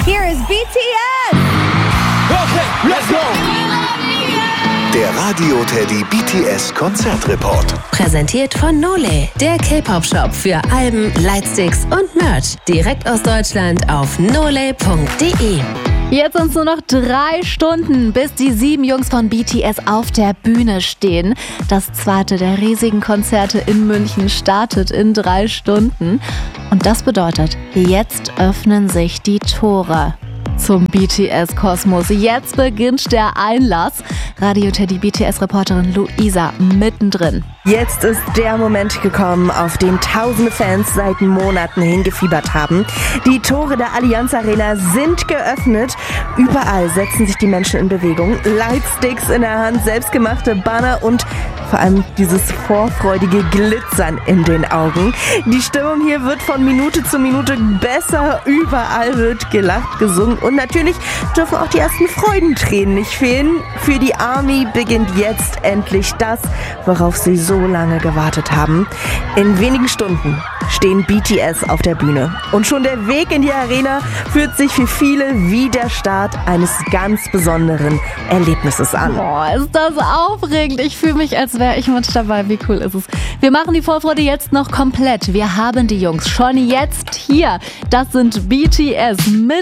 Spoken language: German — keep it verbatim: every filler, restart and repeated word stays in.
Here is B T S. Okay, let's go. Der Radio-Teddy B T S Konzertreport. Präsentiert von Nole, der K-Pop-Shop für Alben, Lightsticks und Merch. Direkt aus Deutschland auf nole punkt de. Jetzt sind es nur noch drei Stunden, bis die sieben Jungs von B T S auf der Bühne stehen. Das zweite der riesigen Konzerte in München startet in drei Stunden. Und das bedeutet, jetzt öffnen sich die Tore zum B T S-Kosmos. Jetzt beginnt der Einlass. Radio-Teddy B T S-Reporterin Luisa mittendrin. Jetzt ist der Moment gekommen, auf den tausende Fans seit Monaten hingefiebert haben. Die Tore der Allianz Arena sind geöffnet. Überall setzen sich die Menschen in Bewegung. Lightsticks in der Hand, selbstgemachte Banner und vor allem dieses vorfreudige Glitzern in den Augen. Die Stimmung hier wird von Minute zu Minute besser. Überall wird gelacht, gesungen und natürlich dürfen auch die ersten Freudentränen nicht fehlen. Für die Army beginnt jetzt endlich das, worauf sie so lange gewartet haben. In wenigen Stunden stehen B T S auf der Bühne. Und schon der Weg in die Arena fühlt sich für viele wie der Start eines ganz besonderen Erlebnisses an. Boah, ist das aufregend. Ich fühle mich, als wäre ich mit dabei. Wie cool ist es? Wir machen die Vorfreude jetzt noch komplett. Wir haben die Jungs schon jetzt hier. Das sind B T S mit